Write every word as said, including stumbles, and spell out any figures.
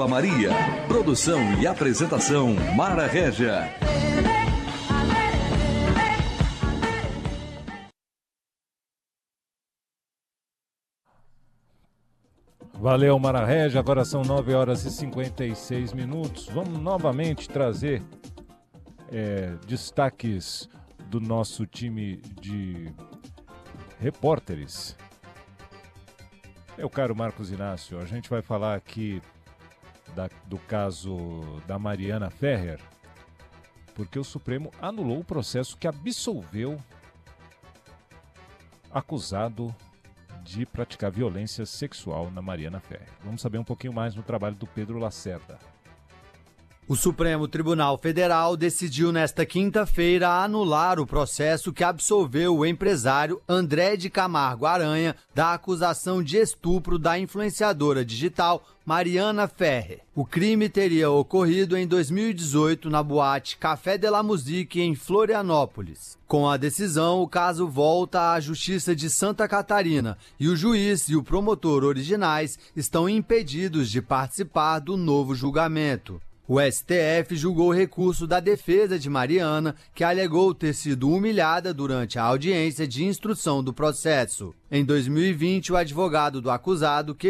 Eva Maria. Produção e apresentação, Mara Régia. Valeu, Mara Régia. Agora são nove horas e cinquenta e seis minutos. Vamos novamente trazer é, destaques do nosso time de repórteres. Meu caro Marcos Inácio, a gente vai falar aqui da, do caso da Mariana Ferrer, porque o Supremo anulou o processo que absolveu acusado de praticar violência sexual na Mariana Ferrer. Vamos saber um pouquinho mais no trabalho do Pedro Lacerda. O Supremo Tribunal Federal decidiu nesta quinta-feira anular o processo que absolveu o empresário André de Camargo Aranha da acusação de estupro da influenciadora digital Mariana Ferrer. O crime teria ocorrido em dois mil e dezoito na boate Café de la Musique, em Florianópolis. Com a decisão, o caso volta à Justiça de Santa Catarina e o juiz e o promotor originais estão impedidos de participar do novo julgamento. O S T F julgou o recurso da defesa de Mariana, que alegou ter sido humilhada durante a audiência de instrução do processo. Em dois mil e vinte, o advogado do acusado, que